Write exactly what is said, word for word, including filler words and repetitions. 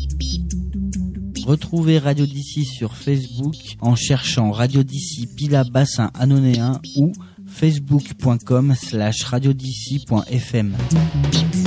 Retrouvez Radio D'ici sur Facebook en cherchant Radio D'ici Pilat Bassin Annonéen ou facebook point com slash radio d'ici point f m.